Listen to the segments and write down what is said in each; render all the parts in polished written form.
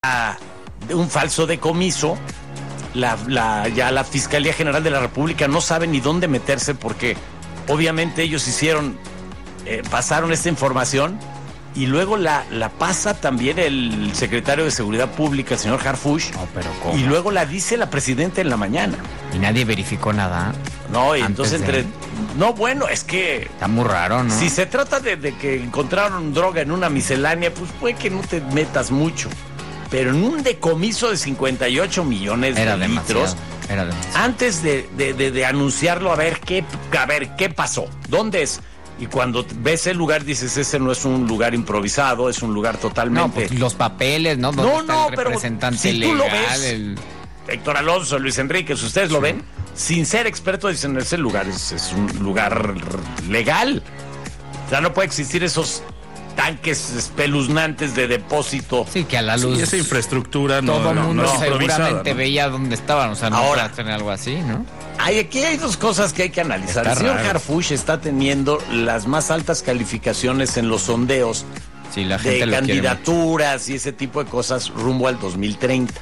de un falso decomiso, ya la Fiscalía General de la República no sabe ni dónde meterse porque obviamente ellos pasaron esta información y luego la pasa también el secretario de Seguridad Pública, el señor Harfuch. No, pero ¿cómo? Y luego la dice la presidenta en la mañana. Y nadie verificó nada. No, y entonces No, bueno, es que... Está muy raro, ¿no? Si se trata de que encontraron droga en una miscelánea, pues puede que no te metas mucho. Pero en un decomiso de 58 millones de litros... Era demasiado. Antes de anunciarlo, a ver qué pasó, ¿dónde es? Y cuando ves el lugar dices, ese no es un lugar improvisado, es un lugar totalmente... No, pues los papeles, ¿no? ¿Dónde está el representante si legal? Tú lo ves, Héctor Alonso, Luis Enrique, si ustedes lo ven, sin ser expertos, dicen, ese lugar es un lugar legal. O sea, no puede existir esos tanques espeluznantes de depósito. Sí, que a la luz... Sí, esa infraestructura todo el mundo seguramente ¿no? veía dónde estaban, o sea, no ahora puede tener algo así, ¿no? Aquí hay dos cosas que hay que analizar. Está el señor raro. Harfuch está teniendo las más altas calificaciones en los sondeos Sí, la gente de lo quiere candidaturas y ese tipo de cosas rumbo al 2030.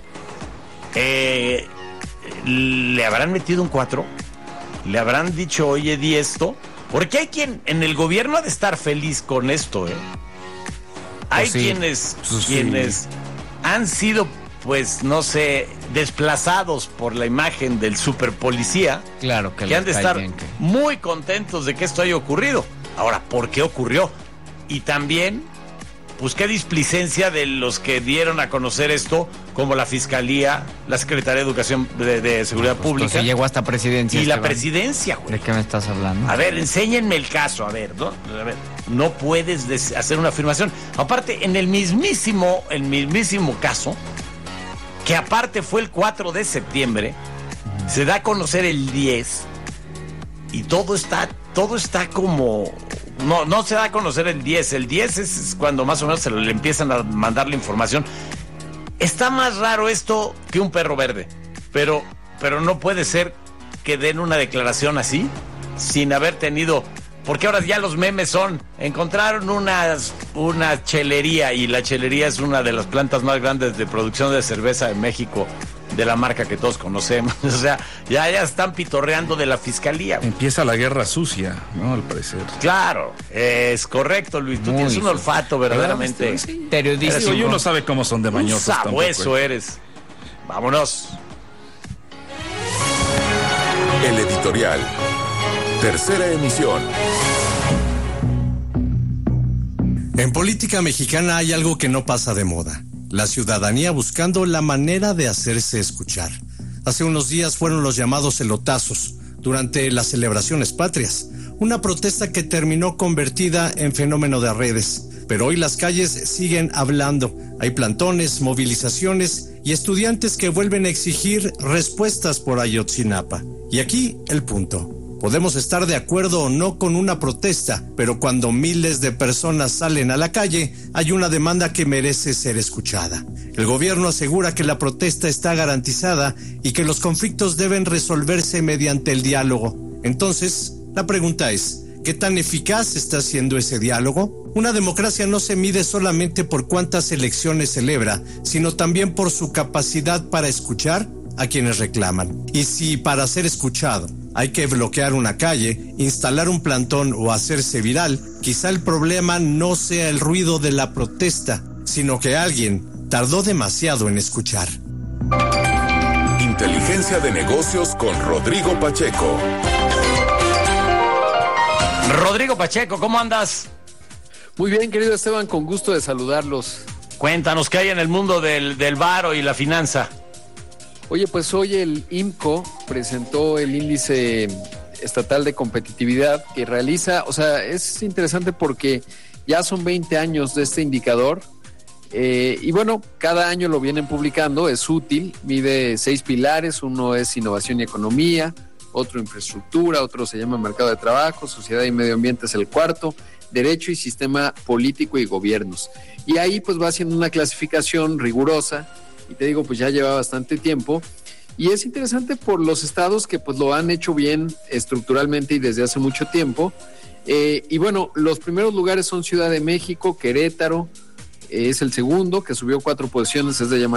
¿Le habrán metido un 4? ¿Le habrán dicho, oye, di esto? Porque hay quien en el gobierno ha de estar feliz con esto, ¿eh? Hay sí. quienes han sido, pues, no sé, desplazados por la imagen del superpolicía. Claro, que han de estar muy contentos de que esto haya ocurrido. Ahora, ¿por qué ocurrió? Y también, pues qué displicencia de los que dieron a conocer esto, como la Fiscalía, la Secretaría de Educación de Seguridad Pública. Se llegó hasta presidencia. Y la Esteban. presidencia, güey. ¿De qué me estás hablando? A ver, enséñenme el caso, a ver, no puedes hacer una afirmación. Aparte, en el mismísimo caso, que aparte fue el 4 de septiembre, se da a conocer el 10 y todo está como... No se da a conocer el 10 es cuando más o menos le empiezan a mandar la información. Está más raro esto que un perro verde, pero no puede ser que den una declaración así sin haber tenido... Porque ahora ya los memes encontraron una chelería, y la chelería es una de las plantas más grandes de producción de cerveza de México, de la marca que todos conocemos. O sea, ya están pitorreando de la fiscalía. Empieza la guerra sucia, ¿no? Al parecer. Claro, es correcto, Luis. Tú tienes un olfato verdaderamente... Sí. Periodístico. Y uno sabe cómo son de Un mañosos. sabueso eres. Vámonos. El editorial. Tercera emisión. En política mexicana hay algo que no pasa de moda: la ciudadanía buscando la manera de hacerse escuchar. Hace unos días fueron los llamados elotazos, durante las celebraciones patrias, una protesta que terminó convertida en fenómeno de redes. Pero hoy las calles siguen hablando. Hay plantones, movilizaciones y estudiantes que vuelven a exigir respuestas por Ayotzinapa. Y aquí el punto. Podemos estar de acuerdo o no con una protesta, pero cuando miles de personas salen a la calle, hay una demanda que merece ser escuchada. El gobierno asegura que la protesta está garantizada y que los conflictos deben resolverse mediante el diálogo. Entonces, la pregunta es, ¿qué tan eficaz está siendo ese diálogo? Una democracia no se mide solamente por cuántas elecciones celebra, sino también por su capacidad para escuchar a quienes reclaman. Y si para ser escuchado hay que bloquear una calle, instalar un plantón o hacerse viral, quizá el problema no sea el ruido de la protesta, sino que alguien tardó demasiado en escuchar. Inteligencia de negocios con Rodrigo Pacheco. Rodrigo Pacheco, ¿cómo andas? Muy bien, querido Esteban, con gusto de saludarlos. Cuéntanos qué hay en el mundo del varo y la finanza. Oye, pues hoy el IMCO presentó el índice estatal de competitividad que realiza, o sea, es interesante porque ya son 20 años de este indicador y bueno, cada año lo vienen publicando, es útil, mide 6 pilares, uno es innovación y economía, otro infraestructura, otro se llama mercado de trabajo, sociedad y medio ambiente es el cuarto, derecho y sistema político y gobiernos. Y ahí pues va haciendo una clasificación rigurosa. Y te digo, pues ya lleva bastante tiempo y es interesante por los estados que pues lo han hecho bien estructuralmente y desde hace mucho tiempo. Y bueno, los primeros lugares son Ciudad de México, Querétaro, es el segundo, que subió 4 posiciones, es de llamar